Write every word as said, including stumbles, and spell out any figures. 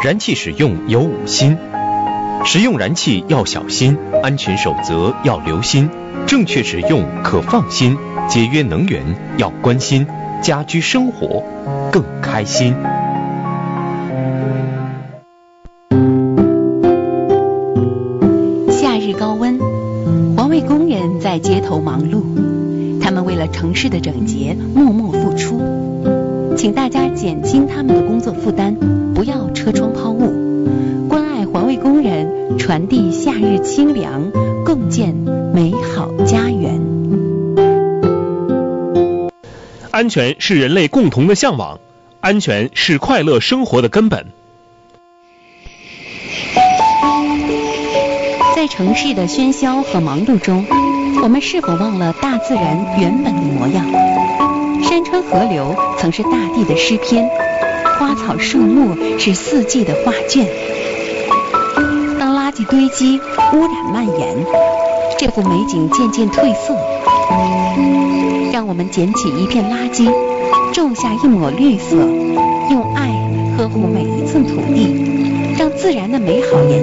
燃气使用有五心，使用燃气要小心，安全守则要留心，正确使用可放心，节约能源要关心，家居生活更开心。 夏日高温，环卫工人在街头忙碌，他们为了城市的整洁默默付出。请大家减轻他们的工作负担，不要车窗抛物，关爱环卫工人，传递夏日清凉，共建美好家园。 安全是人类共同的向往，安全是快乐生活的根本。 在城市的喧嚣和忙碌中，我们是否忘了大自然原本的模样？山川河流曾是大地的诗篇，花草树木是四季的画卷。当垃圾堆积，污染蔓延，这幅美景渐渐褪色。让我们捡起一片垃圾，种下一抹绿色，用爱呵护每一寸土地，让自然的美好延